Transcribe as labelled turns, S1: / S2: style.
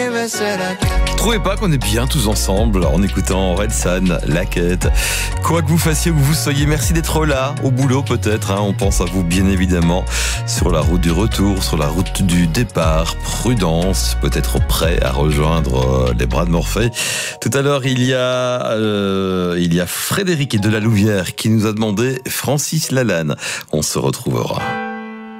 S1: Trouvez pas qu'on est bien tous ensemble en écoutant Red Sun, La Quête. Quoi que vous fassiez, où vous soyez, merci d'être là, au boulot peut-être. On pense à vous bien évidemment. Sur la route du retour, sur la route du départ. Prudence, peut-être prêt à rejoindre les bras de Morphée. Tout à l'heure, il y a Frédéric de la Louvière qui nous a demandé Francis Lalanne. On se retrouvera.